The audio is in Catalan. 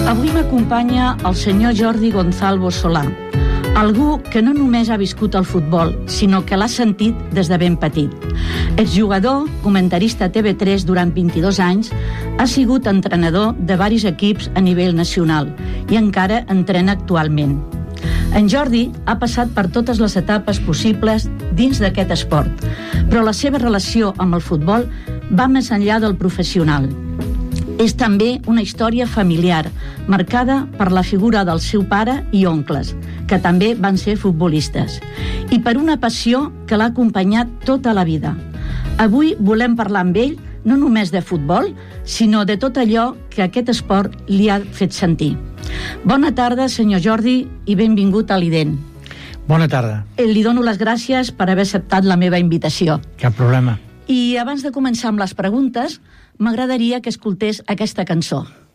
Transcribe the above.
Avui m'acompanya el senyor Jordi Gonzalvo Solà, algú que no només ha viscut el futbol, sinó que l'ha sentit des de ben petit. Exjugador, comentarista a TV3 durant 22 anys, ha sigut entrenador de varis equips a nivell nacional i encara entrena actualment. En Jordi ha passat per totes les etapes possibles dins d'aquest esport, però la seva relació amb el futbol va més enllà del professional. És també una història familiar, marcada per la figura del seu pare i oncles, que també van ser futbolistes, i per una passió que l'ha acompanyat tota la vida. Avui volem parlar amb ell no només de futbol, sinó de tot allò que aquest esport li ha fet sentir. Bona tarda, senyor Jordi, i benvingut a l'IDEN. Bona tarda. Li dono les gràcies per haver acceptat la meva invitació. Cap problema. I abans de començar amb les preguntes, m'agradaria que escoltés aquesta cançó.